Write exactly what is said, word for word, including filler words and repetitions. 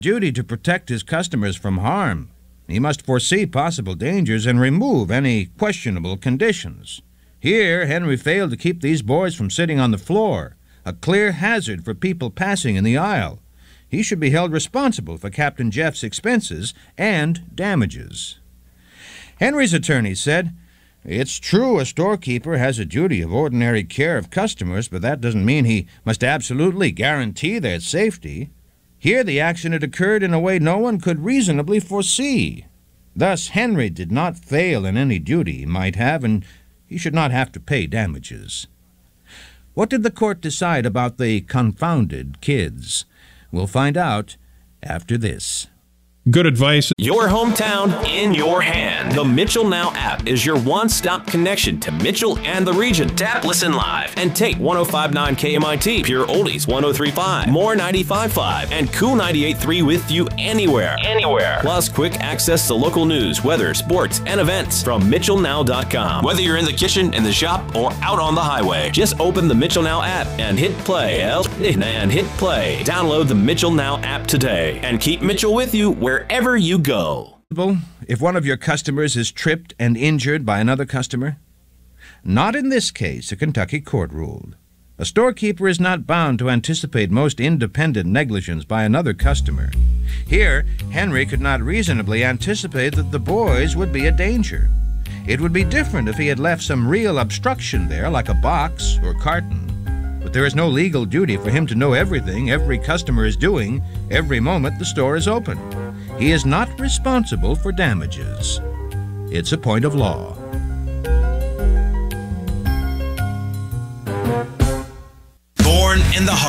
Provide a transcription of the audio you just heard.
duty to protect his customers from harm. He must foresee possible dangers and remove any questionable conditions. Here, Henry failed to keep these boys from sitting on the floor, a clear hazard for people passing in the aisle. He should be held responsible for Captain Jeff's expenses and damages. Henry's attorney said, "It's true a storekeeper has a duty of ordinary care of customers, but that doesn't mean he must absolutely guarantee their safety. Here the accident occurred in a way no one could reasonably foresee. Thus, Henry did not fail in any duty he might have, and he should not have to pay damages." What did the court decide about the confounded kids? We'll find out after this. Good advice. Your hometown in your hand. The Mitchell Now app is your one-stop connection to Mitchell and the region. Tap Listen Live and take one oh five point nine K M I T, Pure Oldies one oh three point five, More ninety-five point five, and Cool ninety-eight point three with you anywhere. Anywhere. Plus quick access to local news, weather, sports, and events from Mitchell Now dot com. Whether you're in the kitchen, in the shop, or out on the highway, just open the Mitchell Now app and hit play. And hit play. Download the Mitchell Now app today and keep Mitchell with you wherever you go. If one of your customers is tripped and injured by another customer? Not in this case, a Kentucky court ruled. A storekeeper is not bound to anticipate most independent negligence by another customer. Here, Henry could not reasonably anticipate that the boys would be a danger. It would be different if he had left some real obstruction there, like a box or carton. But there is no legal duty for him to know everything every customer is doing every moment the store is open. He is not responsible for damages. It's a point of law.